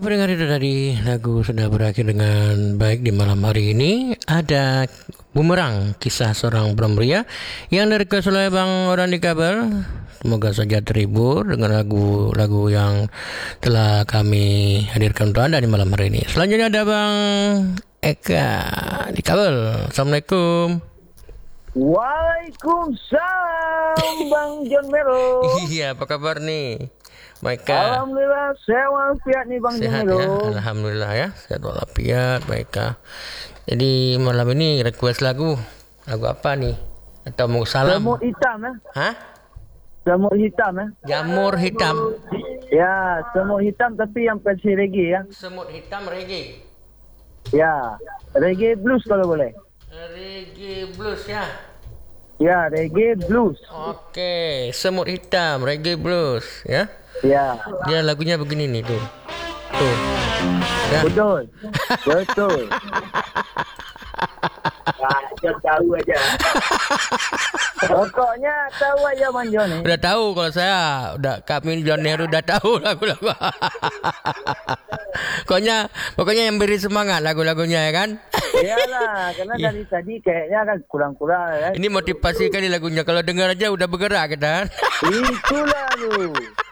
pendengar itu tadi lagu sudah berakhir dengan baik di malam hari ini. Ada Bumerang, kisah seorang pria yang direquest oleh Bang Orang di Kabel. Semoga saja terhibur dengan lagu-lagu yang telah kami hadirkan untuk Anda di malam hari ini. Selanjutnya ada Bang Eka di Kabel. Assalamualaikum. Waalaikumsalam Bang John Mero. Iya, apa kabar nih? Baik. Alhamdulillah sehat walafiat nih Bang Sehat John ya, Mero. alhamdulillah ya, sehat walafiat. Baik. Jadi malam ini request lagu apa nih? Atau mau salam? Semut hitam ya. Hah? Semut hitam ya. Jamur hitam. Ya, semut hitam tapi yang versi reggae ya. Semut hitam reggae. Ya, reggae blues kalau boleh. Reggae blues ya. Ya, reggae blues. Oke, semut hitam reggae blues ya. Ya. Dia lagunya begini nih tuh. Tuh. Ya. Betul. Betul. Jangan tahu aja. Pokoknya tahu aja Bang John ni. Udah tahu kalau saya, kami John Nehru udah tahu lagu-lagu. Pokoknya yang beri semangat lagu-lagunya ya kan? Iyalah, karena dari tadi kayaknya kan kurang-kurang kan. Ini motivasi kali lagunya. Kalau dengar aja udah bergerak kita. Itulah tu.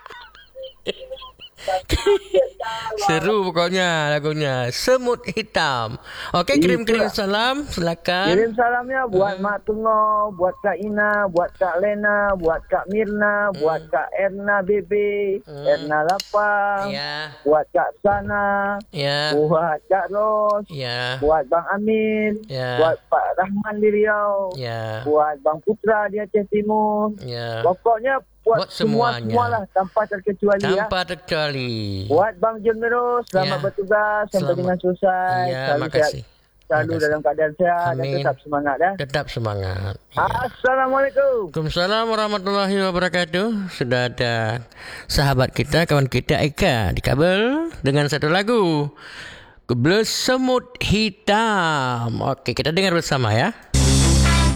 Seru pokoknya lagunya. Semut hitam. Okey, kirim-kirim salam, silakan. Kirim salamnya buat Mak Tungo, buat Kak Ina, buat Kak Lena, buat Kak Mirna, buat Kak Erna Bebe, Erna Lapang, Ya. buat Kak Sana, Ya. buat Kak Ros, Ya. buat Bang Amin, Ya. buat Pak Rahman di Riau, Ya. buat Bang Putra di Aceh Timur. Ya. Pokoknya buat semuanya. semualah tanpa terkecuali ya. Tanpa terkecuali. Buat Bang John Mero, selamat Ya. bertugas sampai Selamat. dengan selesai. Ya, Selalu makasih. sehat, selalu Makasih. dalam keadaan sehat dan Amin. tetap semangat ya. Tetap semangat. Ya. Assalamualaikum. Waalaikumsalam warahmatullahi wabarakatuh. Sudah ada sahabat kita, kawan kita Eka di kabel dengan satu lagu Blues Semut Hitam. Oke, kita dengar bersama ya.